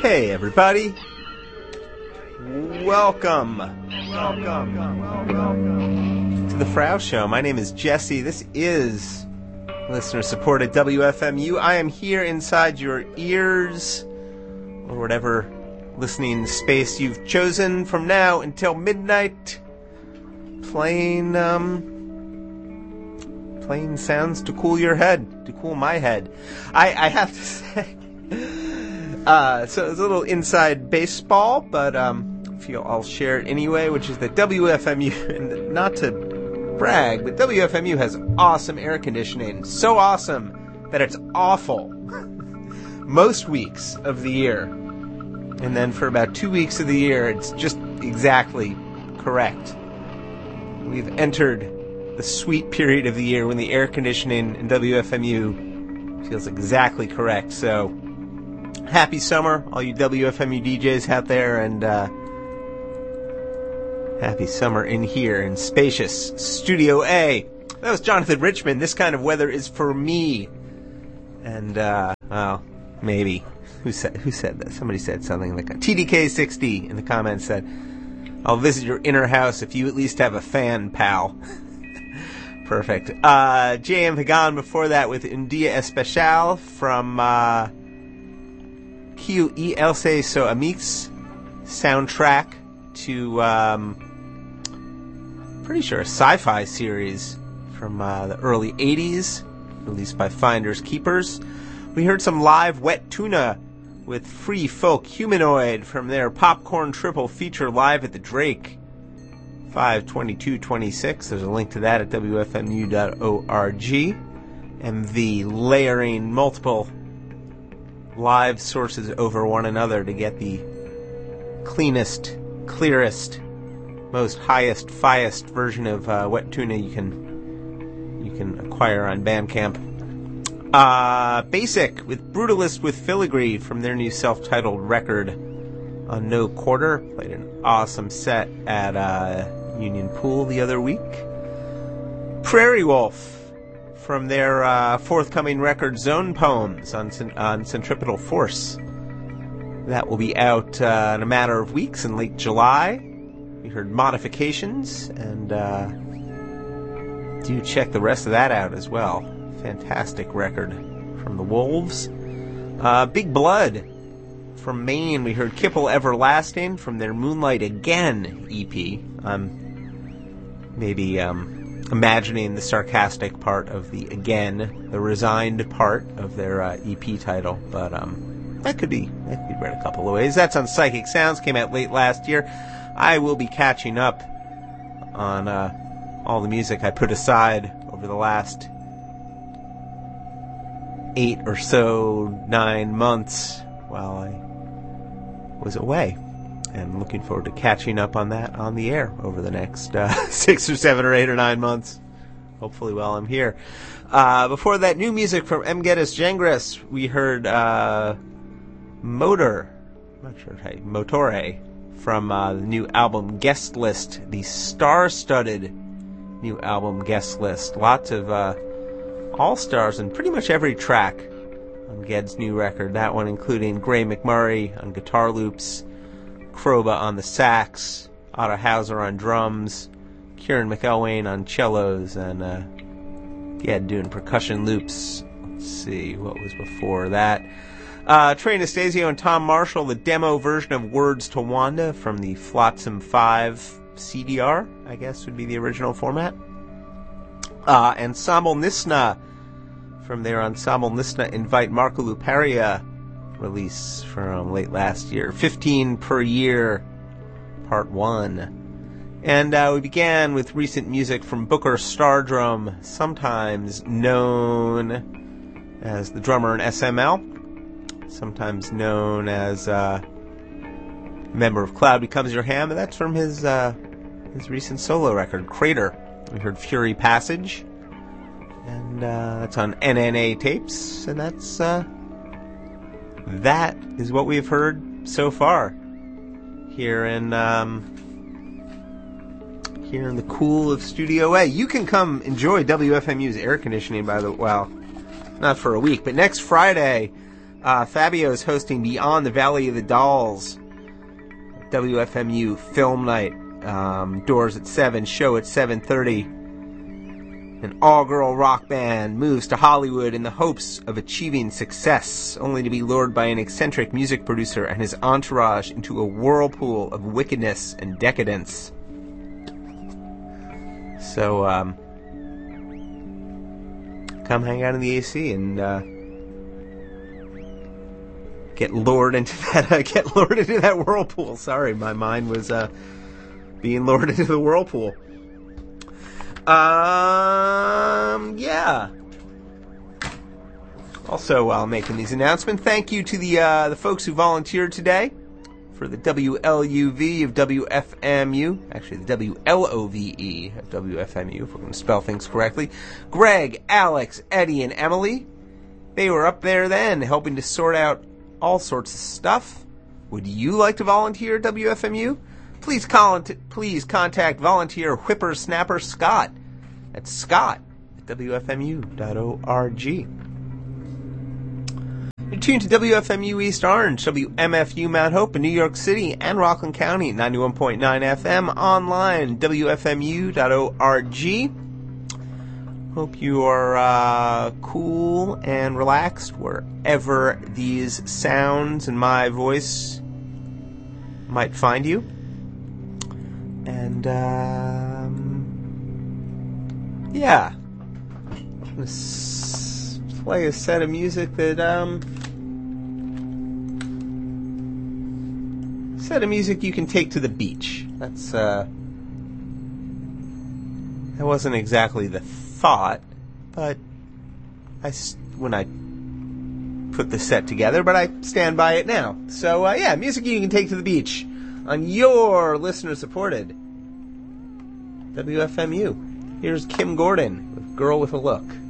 Hey everybody, welcome to the Frau Show. My name is Jesse. This is listener-supported WFMU. I am here inside your ears, or whatever listening space you've chosen, from now until midnight, playing sounds to cool your head, to cool my head. I have to say, so it's a little inside baseball, but I feel I'll share it anyway, which is that WFMU, and not to brag, but WFMU has awesome air conditioning. So awesome that it's awful most weeks of the year. And then for about 2 weeks of the year, it's just exactly correct. We've entered the sweet period of the year when the air conditioning in WFMU feels exactly correct. So, happy summer, all you WFMU DJs out there, and happy summer in here in spacious Studio A. That was Jonathan Richman. This kind of weather is for me. And, well, maybe. Who said that? Somebody said something like TDK60 in the comments said, I'll visit your inner house if you at least have a fan, pal. Perfect. J.M. Hagan before that with Un Dia Especial from Q E El Se So Amix soundtrack to pretty sure a sci-fi series from the early 80s, released by Finders Keepers. We heard some live Wet Tuna with Free Folk Humanoid from their Popcorn Triple feature live at the Drake, 5/22/26. There's a link to that at WFMU.org. MV layering multiple live sources over one another to get the cleanest, clearest, most highest, fiest version of Wet Tuna you can acquire on Bandcamp. Basic with Brutalist with Filigree from their new self-titled record on No Quarter. Played an awesome set at Union Pool the other week. Prairie Wolf from their forthcoming record Zone Poems on Centripetal Force. That will be out in a matter of weeks in late July. We heard Modifications, and do check the rest of that out as well. Fantastic record from the Wolves. Big Blood from Maine. We heard Kipple Everlasting from their Moonlight Again EP. I'm maybe imagining the sarcastic part of the Again, the resigned part of their EP title, but that could be read a couple of ways. That's on Psychic Sounds, came out late last year. I will be catching up on all the music I put aside over the last 8 or so, 9 months while I was away. And looking forward to catching up on that on the air over the next 6 or 7 or 8 or 9 months. Hopefully while I'm here. Before that, new music from M. Geddes Gengras. We heard Motore from the new album Guest List, the star-studded new album Guest List. Lots of all-stars in pretty much every track on Ged's new record. That one including Gray McMurray on guitar loops, Kroba on the sax, Otto Hauser on drums, Kieran McElwain on cellos, and Ged doing percussion loops. Let's see, what was before that? Trey Anastasio and Tom Marshall, the demo version of Words to Wanda from the Flotsam 5 CDR, I guess would be the original format. Ensemble Nisna from their Ensemble Nisna Invite Marco Luparia release from late last year. 15 per year, part 1. And we began with recent music from Booker Stardrum, sometimes known as the drummer in SML, sometimes known as member of Cloud Becomes Your Ham, and that's from his recent solo record, Crater. We heard Fury Passage, and that's on NNA tapes, and that is what we've heard so far here in the cool of Studio A. You can come enjoy WFMU's air conditioning, by the way. Well, not for a week, but next Friday, Fabio's hosting Beyond the Valley of the Dolls. WFMU Film Night. Doors at 7, show at 7:30. An all-girl rock band moves to Hollywood in the hopes of achieving success, only to be lured by an eccentric music producer and his entourage into a whirlpool of wickedness and decadence. So, come hang out in the AC and get lured into that whirlpool. Sorry, my mind was being lured into the whirlpool. Yeah. Also, while making these announcements, thank you to the folks who volunteered today for the WLUV of WFMU. Actually, the WLOVE of WFMU, if we're going to spell things correctly. Greg, Alex, Eddie, and Emily. They were up there then, helping to sort out all sorts of stuff. Would you like to volunteer at WFMU? Please contact volunteer whippersnapper Scott. That's Scott at WFMU.org. You're tuned to WFMU East Orange, WMFU Mount Hope in New York City and Rockland County, 91.9 FM, online, WFMU.org. Hope you are cool and relaxed wherever these sounds and my voice might find you. And, yeah. I'm going to play a set of music that, you can take to the beach. That's, that wasn't exactly the thought, but when I put the set together, but I stand by it now. So, yeah, music you can take to the beach on your listener-supported WFMU. Here's Kim Gordon with Girl with a Look.